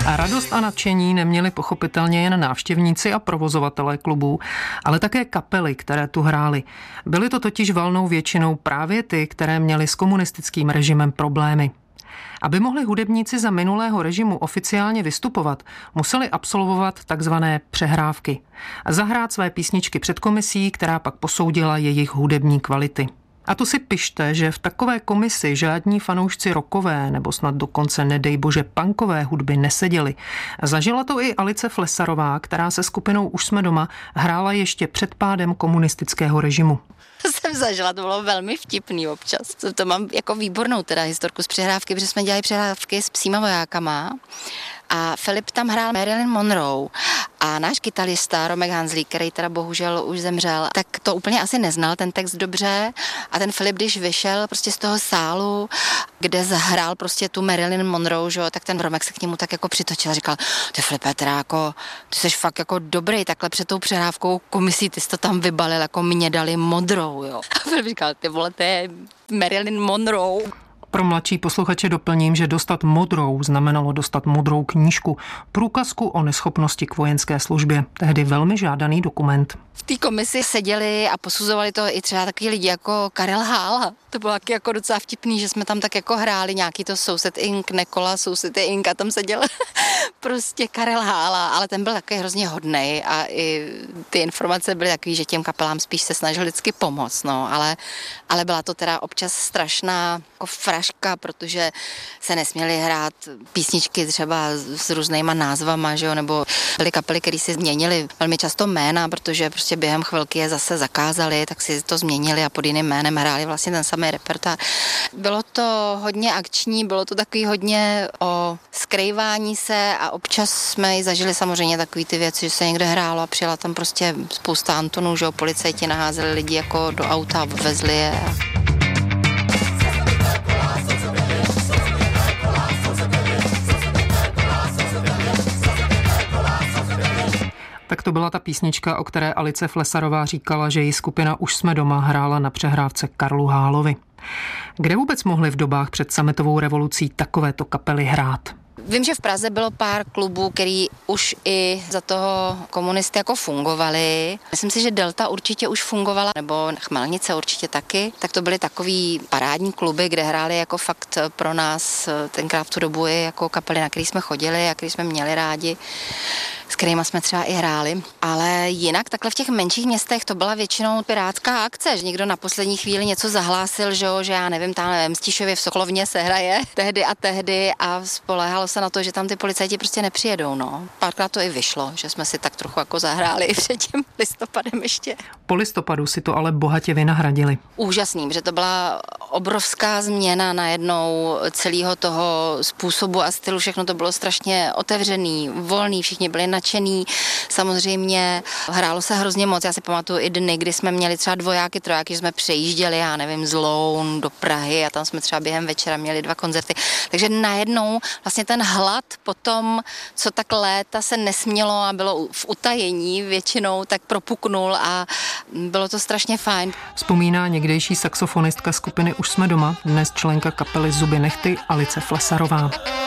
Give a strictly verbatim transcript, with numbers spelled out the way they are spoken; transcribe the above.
A radost a nadšení neměli pochopitelně jen návštěvníci a provozovatelé klubů, ale také kapely, které tu hrály. Byly to totiž valnou většinou právě ty, které měly s komunistickým režimem problémy. Aby mohli hudebníci za minulého režimu oficiálně vystupovat, museli absolvovat takzvané přehrávky. Zahrát své písničky před komisí, která pak posoudila jejich hudební kvality. A to si pište, že v takové komisi žádní fanoušci rockové nebo snad dokonce nedej bože punkové hudby neseděli. Zažila to i Alice Flesarová, která se skupinou Už jsme doma hrála ještě před pádem komunistického režimu. To jsem zažila, to bylo velmi vtipný občas. To, to mám jako výbornou teda historku z přehrávky, protože jsme dělali přehrávky s Psíma vojákama a Filip tam hrál Marilyn Monroe a náš kytarista Romek Hanzlík, který teda bohužel už zemřel, tak to úplně asi neznal ten text dobře a ten Filip, když vyšel prostě z toho sálu, kde zahrál prostě tu Marilyn Monroe, že, tak ten Romek se k němu tak jako přitočil a říkal, ty Filipe, teda jako, ty jsi fakt jako dobrý, takhle před tou přehrávkou komisí, ty jsi to tam vybalil, jako mě dali modrou, jo. A Filip říkal, ty vole, to je Marilyn Monroe. Pro mladší posluchače doplním, že dostat modrou znamenalo dostat modrou knížku, průkazku o neschopnosti k vojenské službě, tehdy velmi žádaný dokument. V té komisi seděli a posuzovali to i třeba takový lidi jako Karel Hála. To bylo taky jako docela vtipný, že jsme tam tak jako hráli nějaký to Soused Ink, Nekola, Soused Ink a tam seděl prostě Karel Hála, ale ten byl taky hrozně hodnej a i ty informace byly takový, že těm kapelám spíš se snažil vždycky pomoct, no, ale, ale byla to teda občas strašná jako fraška, protože se nesměly hrát písničky třeba s různýma názvama, že jo, nebo byly kapely, které si změnily velmi často jména, protože prostě během chvilky je zase zakázali, tak si to změnili a pod jiným jménem hráli vlastně ten samý repertoár. Bylo to hodně akční, bylo to takový hodně o skrývání se a občas jsme i zažili samozřejmě takový ty věci, že se někde hrálo a přijela tam prostě spousta Antonů, že jo, policajti naházeli lidi jako do auta a vezli je. Tak to byla ta písnička, o které Alice Flesarová říkala, že její skupina Už jsme doma hrála na přehrávce Karlu Hálovi. Kde vůbec mohly v dobách před sametovou revolucí takovéto kapely hrát? Vím, že v Praze bylo pár klubů, který už i za toho komunisty jako fungovaly. Myslím si, že Delta určitě už fungovala, nebo Chmelnice určitě taky. Tak to byly takový parádní kluby, kde hráli jako fakt pro nás tenkrát v tu dobu i jako kapely, na který jsme chodili a který jsme měli rádi, s kterýma jsme třeba i hráli. Ale jinak takhle v těch menších městech to byla většinou pirátská akce, že někdo na poslední chvíli něco zahlásil, že, jo, že já nevím, tam v Mstišově v Sokolovně se hraje tehdy a tehdy a spoléhalo se na to, že tam ty policajti prostě nepřijedou. No. Párkrát to i vyšlo, že jsme si tak trochu jako zahráli i před tím listopadem ještě. Po listopadu si to ale bohatě vynahradili. Úžasný, že to byla obrovská změna najednou celého toho způsobu a stylu, všechno to bylo strašně otevřený, volný, všichni byli nadšený. Samozřejmě hrálo se hrozně moc. Já si pamatuju i dny, kdy jsme měli třeba dvojáky, trojáky, že jsme přejížděli, já nevím, z Loun do Prahy a tam jsme třeba během večera měli dva koncerty. Takže najednou vlastně ten hlad po tom, co tak léta se nesmělo a bylo v utajení většinou, tak propuknul a bylo to strašně fajn. Vzpomíná někdejší saxofonistka skupiny Už jsme doma, dnes členka kapely Zuby nehty Alice Flesarová.